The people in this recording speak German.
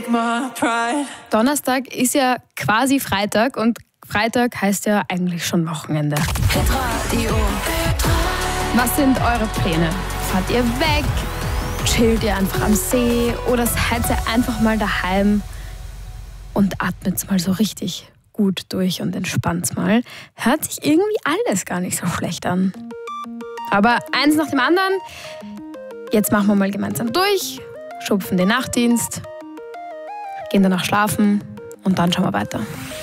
Donnerstag ist ja quasi Freitag und Freitag heißt ja eigentlich schon Wochenende. Was sind eure Pläne? Fahrt ihr weg? Chillt ihr einfach am See? Oder seid ihr einfach mal daheim und atmet mal so richtig gut durch und entspannt mal? Hört sich irgendwie alles gar nicht so schlecht an. Aber eins nach dem anderen. Jetzt machen wir mal gemeinsam durch, schupfen den Nachtdienst, gehen danach schlafen und dann schauen wir weiter.